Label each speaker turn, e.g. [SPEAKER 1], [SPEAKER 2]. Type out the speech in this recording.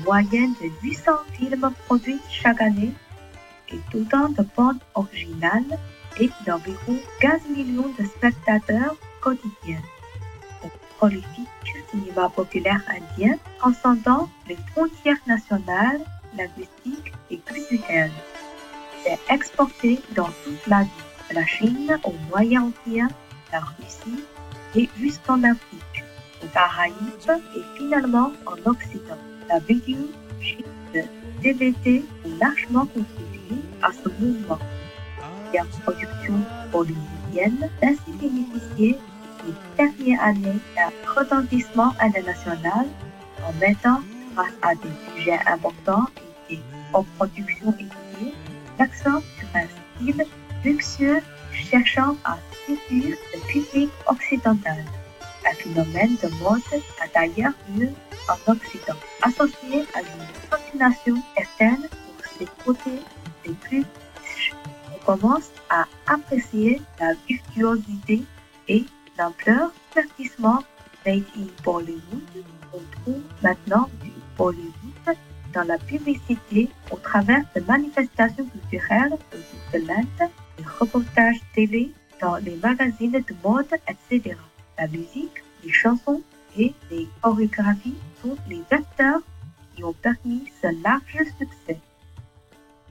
[SPEAKER 1] moyenne de 800 films produits chaque année et autant de bandes originales et d'environ 15 millions de spectateurs quotidiens. Le prolifique cinéma populaire indien transcendant les frontières nationales, linguistiques et culturelles. C'est exporté dans toute l'Asie, de la Chine au Moyen-Orient, la Russie et jusqu'en Afrique, aux Caraïbes et finalement en Occident. La vidéo de DVD ont largement contribué à ce mouvement. La production bollywoodienne ainsi bénéficié les dernières années d'un retentissement international en mettant, grâce à des sujets importants et des productions étudiées, l'accent sur un style luxueux cherchant à séduire le public occidental. Un phénomène de mode a d'ailleurs lieu en Occident, associé à une fascination certaine pour ses côtés les plus riches. On commence à apprécier la virtuosité et l'ampleur du divertissement made in Bollywood. On trouve maintenant du Bollywood dans la publicité au travers de manifestations culturelles autour de l'Inde, des reportages télé dans les magazines de mode, etc. La musique, les chansons et les chorégraphies sont les vecteurs qui ont permis ce large succès.